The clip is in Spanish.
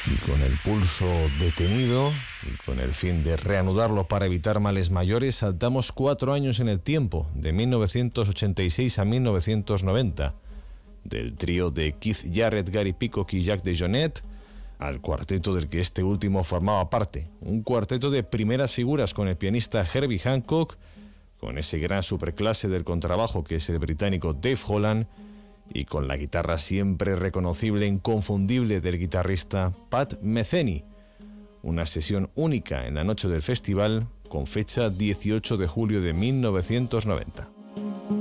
Y con el pulso detenido y con el fin de reanudarlo para evitar males mayores, saltamos 4 años en el tiempo, de 1986 a 1990. Del trío de Keith Jarrett, Gary Peacock y Jack DeJohnette al cuarteto del que este último formaba parte. Un cuarteto de primeras figuras con el pianista Herbie Hancock, con ese gran superclase del contrabajo que es el británico Dave Holland, y con la guitarra siempre reconocible e inconfundible del guitarrista Pat Metheny. Una sesión única en la noche del festival, con fecha 18 de julio de 1990.